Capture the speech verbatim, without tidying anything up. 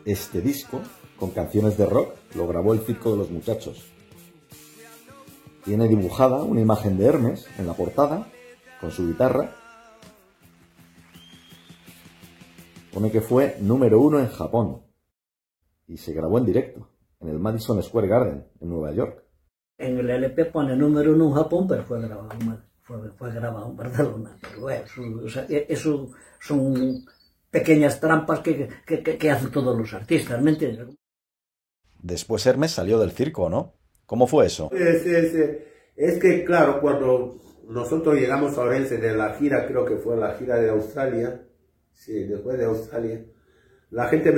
Este disco, con canciones de rock, lo grabó el Circo de los Muchachos. Tiene dibujada una imagen de Hermes en la portada, con su guitarra. Pone que fue número uno en Japón y se grabó en directo, en el Madison Square Garden, en Nueva York. En el L P pone número uno en Japón, pero fue grabado, fue, fue grabado en Barcelona. Pero eso, o sea, eso son pequeñas trampas que, que, que, que hacen todos los artistas, ¿me entiendes? Después Hermes salió del circo, ¿no? ¿Cómo fue eso? Es, es, es que, claro, cuando nosotros llegamos a Orense de la gira, creo que fue la gira de Australia, sí, después de Australia, la gente